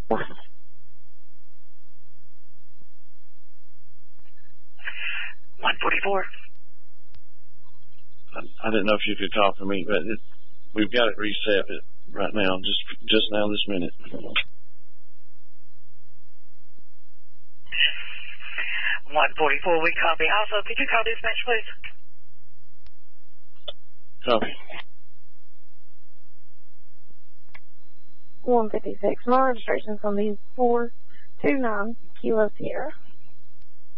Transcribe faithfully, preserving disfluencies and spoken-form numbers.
one forty-four. I, I didn't know if you could talk to me, but it, we've got it reset it right now, just just now this minute. one forty-four, we copy. Also, could you call dispatch, please? Copy. one fifty-six. My registration's on the four two nine Kilo Sierra.